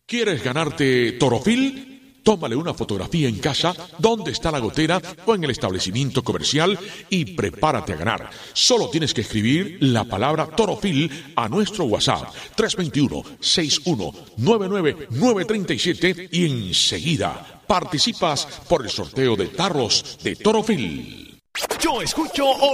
¿Quieres ganarte Torofil? Tómale una fotografía en casa, donde está la gotera o en el establecimiento comercial y prepárate a ganar. Solo tienes que escribir la palabra Torofil a nuestro WhatsApp 321-6199-937 y enseguida participas por el sorteo de tarros de Torofil. Yo escucho